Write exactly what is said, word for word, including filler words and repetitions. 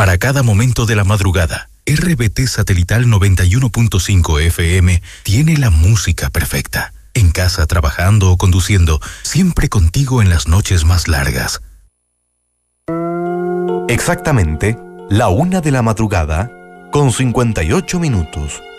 Para cada momento de la madrugada, R B T Satelital noventa y uno punto cinco F M tiene la música perfecta. En casa, trabajando o conduciendo, siempre contigo en las noches más largas. Exactamente, la una de la madrugada, con cincuenta y ocho minutos.